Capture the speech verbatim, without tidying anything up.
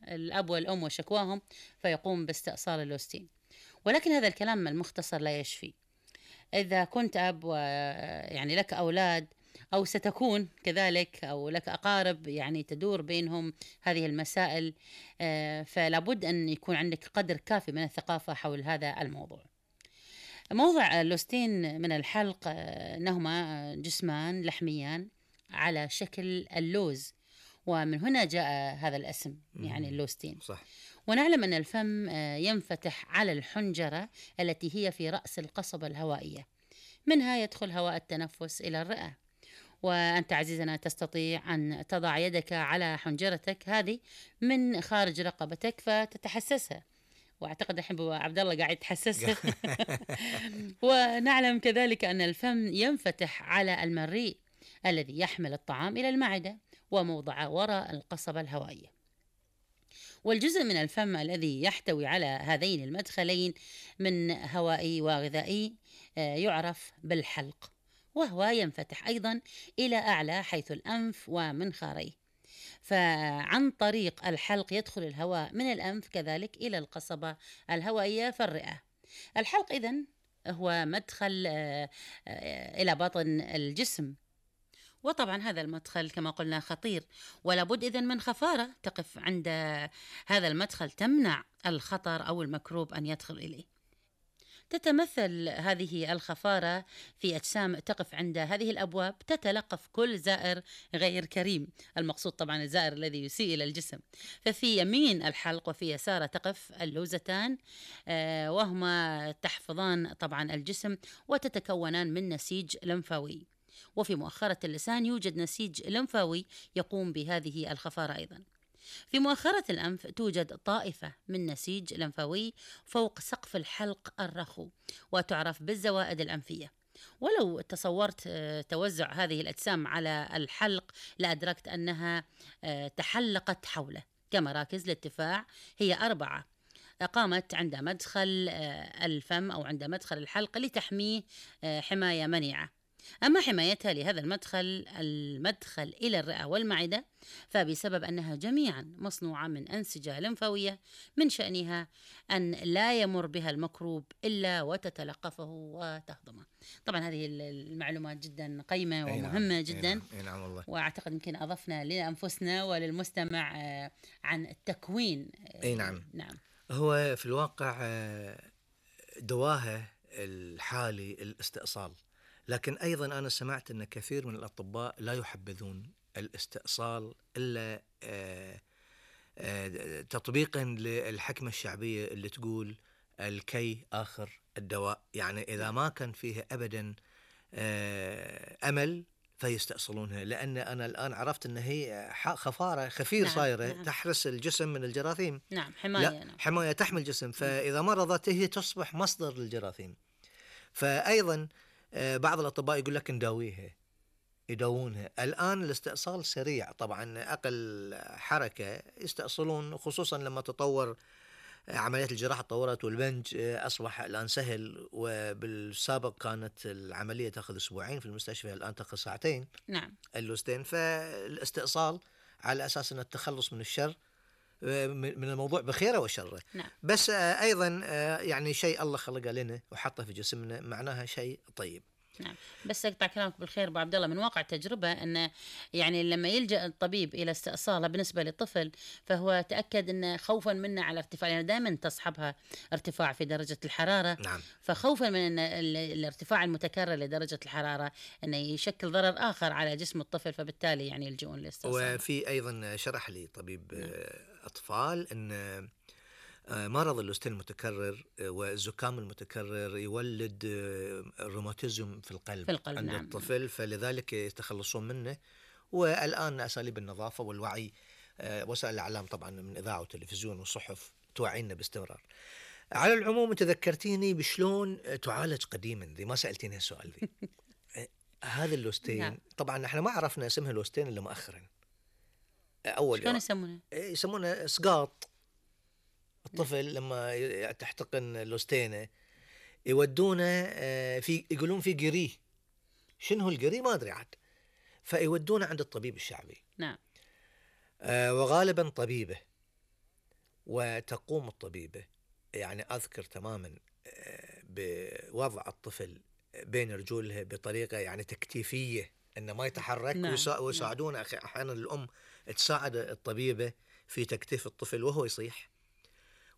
الأب والأم وشكواهم فيقوم باستئصال اللوستين. ولكن هذا الكلام المختصر لا يشفي. إذا كنت أب ويعني لك أولاد أو ستكون كذلك أو لك أقارب يعني تدور بينهم هذه المسائل، فلا بد أن يكون عندك قدر كافي من الثقافة حول هذا الموضوع. موضع اللوستين من الحلق أنهما جسمان لحميان على شكل اللوز، ومن هنا جاء هذا الاسم يعني اللوستين. صح. ونعلم أن الفم ينفتح على الحنجرة التي هي في رأس القصبة الهوائية، منها يدخل هواء التنفس إلى الرئة. وأنت عزيزنا تستطيع أن تضع يدك على حنجرتك هذه من خارج رقبتك فتتحسسها، واعتقد الحين ابو عبد الله قاعد يتحسسها. ونعلم كذلك أن الفم ينفتح على المريء الذي يحمل الطعام إلى المعدة وموضع وراء القصبة الهوائية. والجزء من الفم الذي يحتوي على هذين المدخلين من هوائي وغذائي يعرف بالحلق، وهو ينفتح أيضا إلى أعلى حيث الأنف ومنخاريه، فعن طريق الحلق يدخل الهواء من الأنف كذلك إلى القصبة الهوائية في الرئة. الحلق إذن هو مدخل إلى باطن الجسم، وطبعا هذا المدخل كما قلنا خطير، ولا بد إذن من خفارة تقف عند هذا المدخل تمنع الخطر أو المكروب أن يدخل إليه. تتمثل هذه الخفارة في أجسام تقف عند هذه الأبواب تتلقف كل زائر غير كريم، المقصود طبعا الزائر الذي يسيء إلى الجسم. ففي يمين الحلق وفي يساره تقف اللوزتان، وهما تحفظان طبعا الجسم وتتكونان من نسيج لمفاوي. وفي مؤخرة اللسان يوجد نسيج لمفاوي يقوم بهذه الخفارة أيضا. في مؤخرة الأنف توجد طائفة من نسيج لمفاوي فوق سقف الحلق الرخو، وتعرف بالزوائد الأنفية. ولو تصورت توزع هذه الأجسام على الحلق لأدركت أنها تحلقت حوله كمراكز الارتفاع، هي أربعة قامت عند مدخل الفم أو عند مدخل الحلق لتحميه حماية منيعة. أما حمايتها لهذا المدخل المدخل إلى الرئة والمعدة فبسبب أنها جميعا مصنوعة من أنسجة لمفاوية من شأنها أن لا يمر بها المكروب إلا وتتلقفه وتهضمه. طبعا هذه المعلومات جدا قيمة ومهمة جدا، وأعتقد يمكن أضفنا لأنفسنا وللمستمع عن التكوين. أي نعم. نعم. هو في الواقع دواها الحالي الاستئصال، لكن أيضا أنا سمعت أن كثير من الأطباء لا يحبذون الاستئصال إلا تطبيقا للحكمة الشعبية اللي تقول الكي آخر الدواء، يعني إذا ما كان فيها أبدا أمل فيستأصلونها، لأن أنا الآن عرفت أن هي خفارة خفير. نعم. صايرة. نعم. تحرس الجسم من الجراثيم. نعم. حماية. نعم. حماية تحمي الجسم، فإذا مرضت هي تصبح مصدر للجراثيم. فأيضا بعض الأطباء يقول لك نداويها، يداوونها. الآن الاستئصال سريع طبعا، أقل حركة يستأصلون، خصوصا لما تطور عمليات الجراحة تطورت والبنج أصبح الآن سهل، وبالسابق كانت العملية تأخذ أسبوعين في المستشفى، الآن تأخذ ساعتين. نعم. اللوستين. فالاستئصال على أساس أن التخلص من الشر من الموضوع بخيره وشره. نعم. بس أيضا يعني شيء الله خلقه لنا وحطه في جسمنا معناها شيء طيب. نعم. بس أقطع كلامك بالخير أبو عبد الله، من واقع تجربة أن يعني لما يلجأ الطبيب إلى استئصاله بالنسبة للطفل فهو تأكد أن خوفا منه على ارتفاع، يعني دائما تصحبها ارتفاع في درجة الحرارة. نعم. فخوفا من أن الارتفاع المتكرر لدرجة الحرارة أنه يشكل ضرر آخر على جسم الطفل، فبالتالي يعني يلجؤون للاستئصال. وفي أيضا شرح لي طبيب نعم. أطفال أن مرض اللوستين المتكرر والزكام المتكرر يولد روماتيزم في القلب, في القلب عند نعم. الطفل، فلذلك يتخلصون منه. والآن أساليب النظافة والوعي، وسائل الإعلام طبعا من إذاعة وتلفزيون وصحف توعينا باستمرار. على العموم تذكرتيني بشلون تعالج قديما، ذي ما سألتيني السؤال ذي. هذا اللوستين نعم. طبعا احنا ما عرفنا اسمها لوستين إلا مؤخرا. أول شلون يسمونه؟ يسمونه سقاط. الطفل لما تحتقن لوستينه يودونه في، يقولون في قريه، شنو القري ما أدري عاد، فيودونه عند الطبيب الشعبي. نعم. وغالبا طبيبه وتقوم الطبيبة، يعني أذكر تماما آه، بوضع الطفل بين رجولها بطريقة يعني تكتيفية، إنه ما يتحرك، نعم، ويسا- نعم، ويساعدون أخي أحيانا الأم تساعد الطبيبة في تكتيف الطفل وهو يصيح.